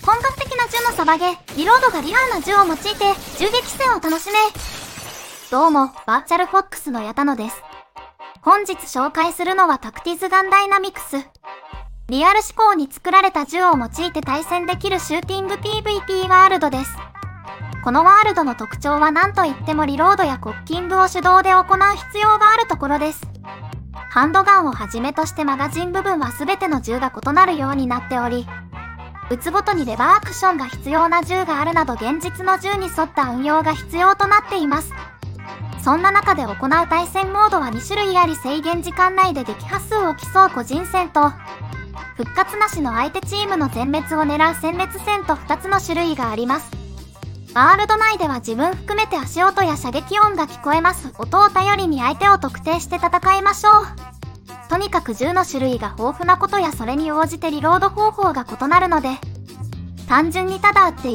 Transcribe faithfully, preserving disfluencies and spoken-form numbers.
本格的な銃のサバゲー、リロードがリアルな銃を用いて銃撃戦を楽しめ。どうも、バーチャルフォックスの矢田野です。本日紹介するのはタクティズガンダイナミクス。リアル思考に作られた銃を用いて対戦できるシューティング ピーブイピー ワールドです。このワールドの特徴は何といってもリロードやコッキングを手動で行う必要があるところです。ハンドガンをはじめとしてマガジン部分は全ての銃が異なるようになっており、撃つごとにレバーアクションが必要な銃があるなど現実の銃に沿った運用が必要となっています。そんな中で行う対戦モードはに種類あり、制限時間内で撃破数を競う個人戦と、復活なしの相手チームの全滅を狙う殲滅戦とふたつの種類があります。ワールド内では自分含めて足音や射撃音が聞こえます。音を頼りに相手を特定して戦いましょう。とにかく銃の種類が豊富なことやそれに応じてリロード方法が異なるので、単純にただ撃って